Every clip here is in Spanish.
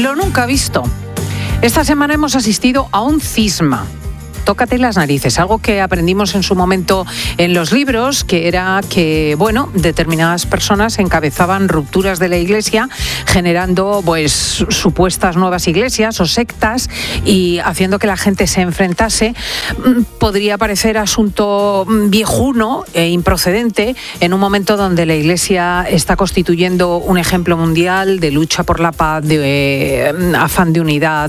lo nunca visto. Esta semana hemos asistido a un cisma. Tócate las narices, algo que aprendimos en su momento en los libros, que era que, determinadas personas encabezaban rupturas de la Iglesia, generando, supuestas nuevas iglesias o sectas y haciendo que la gente se enfrentase. Podría parecer asunto viejuno e improcedente en un momento donde la Iglesia está constituyendo un ejemplo mundial de lucha por la paz, de afán de unidad,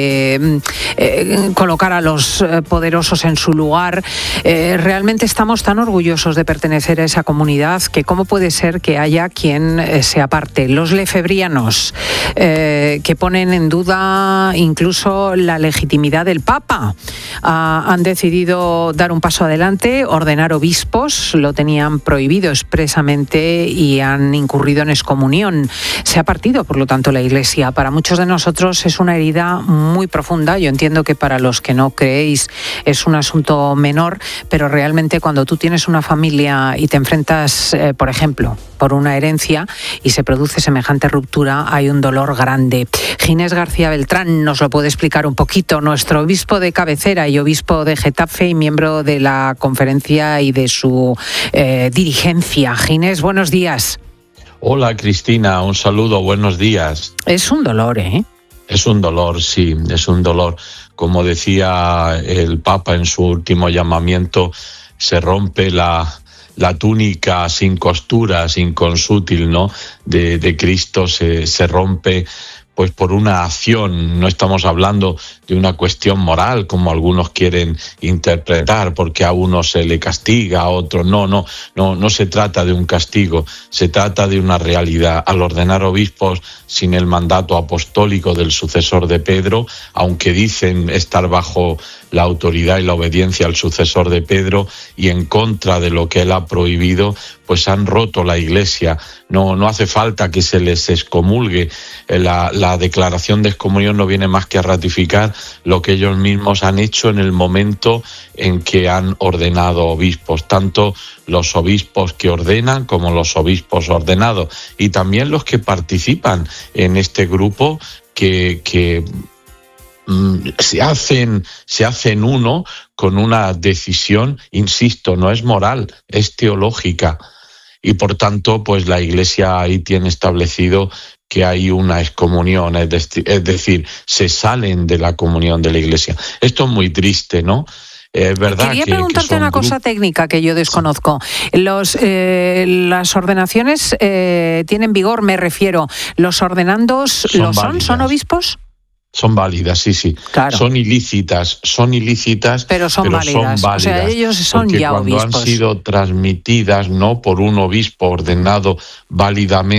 de colocar a los poderosos en su lugar. Realmente estamos tan orgullosos de pertenecer a esa comunidad que cómo puede ser que haya quien se aparte. Los lefebrianos, que ponen en duda incluso la legitimidad del Papa, han decidido dar un paso adelante, ordenar obispos, lo tenían prohibido expresamente y han incurrido en excomunión. Se ha partido, por lo tanto, la Iglesia. Para muchos de nosotros es una herida muy profunda. Yo entiendo que para los que no creéis es un asunto menor, pero realmente cuando tú tienes una familia y te enfrentas, por ejemplo, por una herencia y se produce semejante ruptura, hay un dolor grande. Ginés García Beltrán nos lo puede explicar un poquito, nuestro obispo de cabecera y obispo de Getafe y miembro de la conferencia y de su dirigencia. Ginés, buenos días. Hola Cristina, un saludo, buenos días. Es un dolor, ¿eh? Es un dolor, sí, es un dolor. Como decía el Papa en su último llamamiento, se rompe la túnica sin costura, sin consútil, ¿no? de Cristo, se rompe pues por una acción. No estamos hablando de una cuestión moral, como algunos quieren interpretar, porque a uno se le castiga, a otro no se trata de un castigo, se trata de una realidad. Al ordenar obispos sin el mandato apostólico del sucesor de Pedro, aunque dicen estar bajo la autoridad y la obediencia al sucesor de Pedro y en contra de lo que él ha prohibido, pues han roto la Iglesia. No hace falta que se les excomulgue. La declaración de excomunión no viene más que a ratificar lo que ellos mismos han hecho en el momento en que han ordenado obispos, tanto los obispos que ordenan como los obispos ordenados, y también los que participan en este grupo que se hacen uno con una decisión, insisto, no es moral, es teológica. Y por tanto, pues la Iglesia ahí tiene establecido que hay una excomunión, es decir, se salen de la comunión de la Iglesia. Esto es muy triste, ¿no? Es verdad. Quería preguntarte una cosa técnica que yo desconozco. Las ordenaciones tienen vigor, me refiero. ¿Los ordenandos son obispos? Son válidas, sí. Claro. Son ilícitas, pero son válidas. O sea, ellos son ya obispos. Cuando han sido transmitidas, ¿no?, por un obispo ordenado válidamente,